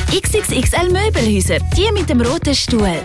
XXXL Möbelhäuser, die mit dem roten Stuhl.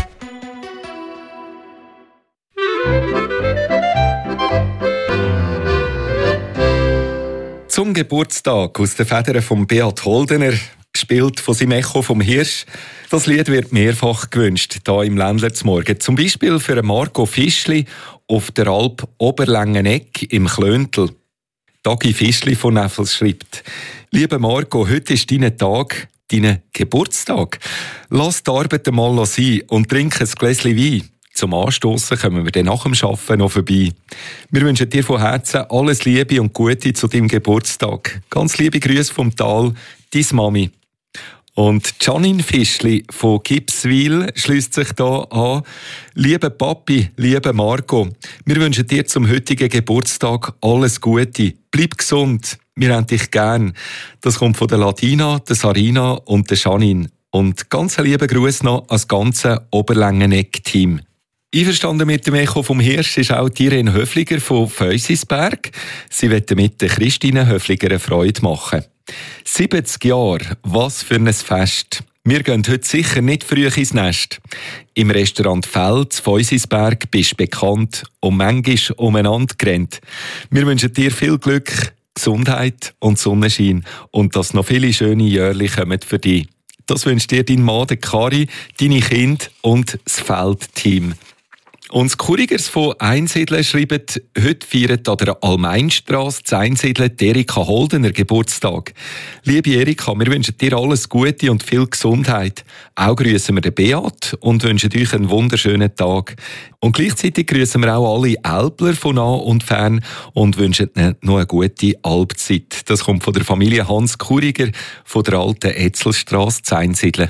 Zum Geburtstag aus den Federn von Beat Holdener, gespielt von seinem Echo vom Hirsch. Das Lied wird mehrfach gewünscht, hier im Ländler zum Morgen. Zum Beispiel für Marco Fischli auf der Alp Oberlängeneck im Klöntel. Dagi Fischli von Neffels schreibt: Lieber Marco, heute ist dein Tag, dein Geburtstag. Lass die Arbeit einmal sein und trink ein Gläschen Wein. Zum Anstossen kommen wir dann nach dem Arbeiten noch vorbei. Wir wünschen dir von Herzen alles Liebe und Gute zu deinem Geburtstag. Ganz liebe Grüße vom Tal, deine Mami. Und Janine Fischli von Gipswil schliesst sich da an. Lieber Papi, lieber Marco, wir wünschen dir zum heutigen Geburtstag alles Gute. Bleib gesund, wir haben dich gern. Das kommt von der Latina, der Sarina und der Janine. Und ganz lieben Gruß noch ans ganze Oberlängeneck-Team. Einverstanden mit dem Echo vom Hirsch ist auch Irene Höfliger von Feusisberg. Sie will mit der Christine Höfliger eine Freude machen. 70 Jahre, was für ein Fest. Wir gehen heute sicher nicht früh ins Nest. Im Restaurant Feld zu Feusisberg bist du bekannt und manchmal umeinander gerannt. Wir wünschen dir viel Glück, Gesundheit und Sonnenschein und dass noch viele schöne Jahre kommen für dich. Das wünscht dir dein Mann, der Kari, deine Kinder und das Feldteam. Und das Kurigers von Einsiedeln schreibt, heute feiert an der Almeinstrasse zu Einsiedeln Erika Holdener Geburtstag. Liebe Erika, wir wünschen dir alles Gute und viel Gesundheit. Auch grüßen wir den Beat und wünschen euch einen wunderschönen Tag. Und gleichzeitig grüßen wir auch alle Älpler von nah und fern und wünschen ihnen noch eine gute Alpzeit. Das kommt von der Familie Hans Kuriger von der alten Etzelstrasse zu Einsiedeln.